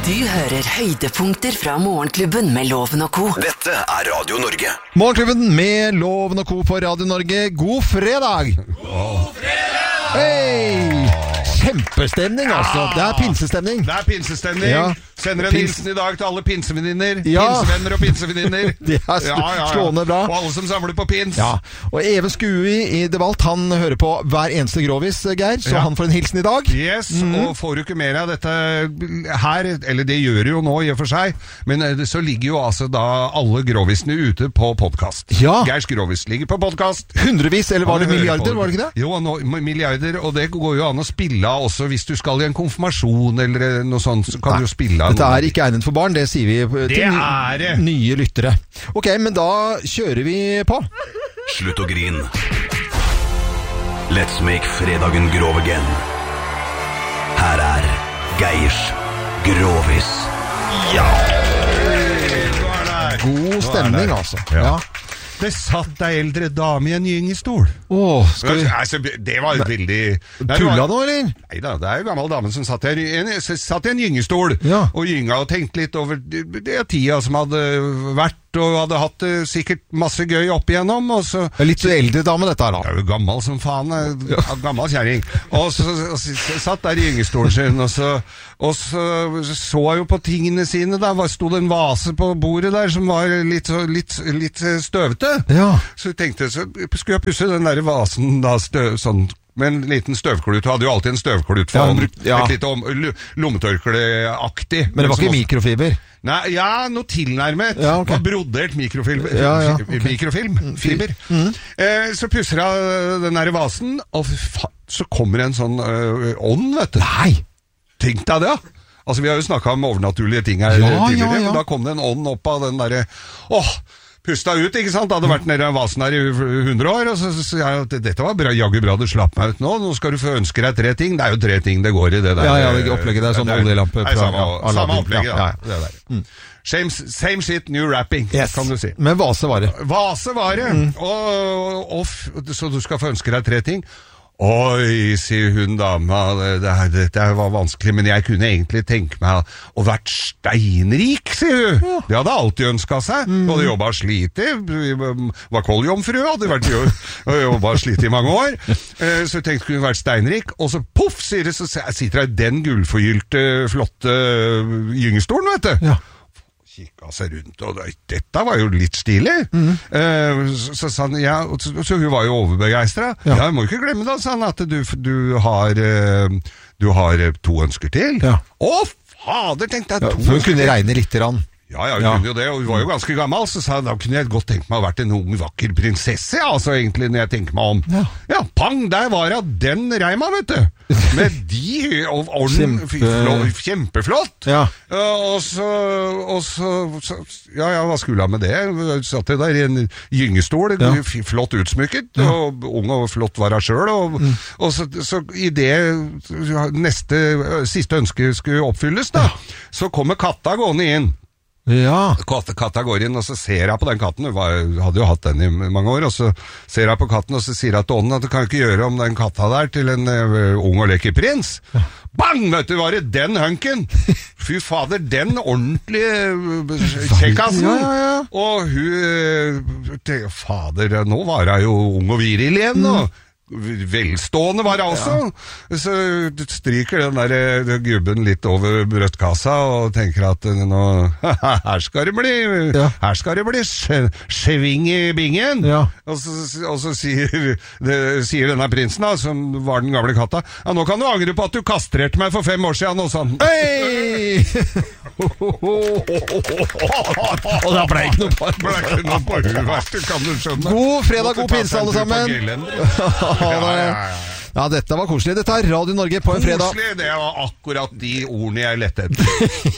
Du hører høydepunkter fra Morgenklubben med Loven og Co. Dette Radio Norge. Morgenklubben med Loven og Co på Radio Norge. God fredag! God fredag! Hei! Kjempestemning, altså. Det er pinsestemning. Det er pinsestemning. Ja. Sender en hilsen i dag til alle pinsevenninner. Ja. Pinsevenner og pinsevenninner. De er slående bra. Og alle som samler på pins. Ja. Og Even Skui i Devalt, han hører på hver eneste grovis, Geir. Så han får en hilsen i dag. Yes, og får du ikke mer av dette her, eller det gjør det jo nå i og for seg, men så ligger jo altså da alle grovisene ute på podcast. Ja. Geirs grovis ligger på podcast. Hundrevis, eller var det milliarder, var det ikke det? Jo, milliarder, og det går jo an å spille av også hvis du skal i en konfirmasjon eller noe sånt, så kan du jo spille av. Dette er ikke egnet for barn, det sier vi til nye lyttere. Ok, men da kjører vi på. Slutt å grin. Let's make fredagen grov again. Her er Geirs Grovis. Ja! God stemning, altså. Ja. Det satt ei eldre dame i en gyngestol. Det var jo veldig... Tulla nå, eller? Neida, det er jo gammel dame som satt i en gyngestol og gynga og tenkte litt over det tida som hadde vært, og hadde hatt sikkert masse gøy opp igjennom. Og så, litt så eldre dame dette her da. Det er jo gammel som faen, gammel kjæring. Og så satt der i gyngestolen sin, og så jo på tingene sine, der stod det en vase på bordet der som var litt støvete. Ja. Så jeg tenkte, så skulle jeg pusse den der vasen da sånn, med en liten støvklut. Du hadde jo alltid en støvklut for et lite lommetørkleaktig. Men det var ikke mikrofiber? Nei, noe tilnærmet. Ja, okay. Brodert mikrofilm. Fiber. Så pusser jeg den der vasen, og så kommer en sånn ånd, vet du. Nei! Tenk deg det, ja. Altså, vi har jo snakket om overnaturlige ting her tidligere, men da kom det en ånd opp av den der... Pusta ut, ikke sant? Hadde vært nede i vasen her i 100 år, og så sier jeg at dette var bra, jaggu bra, du slapp meg ut nå skal du få ønske deg 3 ting. Det er jo 3 ting det går i det der. Ja, det opplegget der, sånn oljelampe. Samme opplegget, da. Det der. Same shit, new rapping, kan du si. Men vasevare. Vasevare, så du skal få ønske deg 3 ting. Oi, sier hun dama, dette var vanskelig, men jeg kunne egentlig tenke meg å vært steinrik, sier hun. Ja. Det hadde alltid ønsket seg. Hadde jobbet slitet, var koldjomfru, hadde vært jobbet slitet i mange år. Så jeg tenkte kunne vært steinrik, og så poff, sier det, så sitter jeg i den gullforgylte, flotte gyngestolen, vet du. Ja. Kikket seg rundt, og dette var jo litt stilig. Så sa han, så hun var jo overbegeistret. Ja, jeg må ikke glemme da, sa han, at du har 2 ønsker til. Ja. Å, fader, tenkte jeg, 2 ønsker. Hun kunne regne litt grann. Ja, hun kunne jo det, og hun var jo ganske gammel, så sa jeg, da kunne jeg godt tenke meg å ha vært en ung, vakker prinsesse, altså egentlig, når jeg tenker meg om. Ja, pang, der var jeg, den reima, vet du. Med de orden, kjempeflott. Ja. Og så, hva skulle jeg med det? Jeg satt der i en gyngestol, flott utsmykket, og ung og flott var jeg selv, og så i det siste ønske skulle oppfylles da, så kommer katta gående inn. Ja. Katta går inn, og så ser jeg på den katten. Hun hadde jo hatt den i mange år, og så ser jeg på katten, og så sier jeg til ånden at du kan ikke gjøre om den katta der til en ung og lekker prins. Bang, vet du, var det den hunken? Fy fader, den ordentlige kjekkassen. Og hun fader, nå var jeg jo ung og viril igjen, og velstående var det også. Så stryker den der gubben litt over brøttkassa og tenker at nå, her skal det bli sving i bingen. Og så sier denne prinsen da, som var den gamle katta, nå kan du angre på at du kastrerte meg for 5 år siden, og sånn. Hei! Og da ble ikke noe på huet, kan du skjønne. God fredag, god pinse alle sammen. Ja, dette var koselig. Dette er Radio Norge på en fredag. Koselig, det var akkurat de ordene jeg lette etter.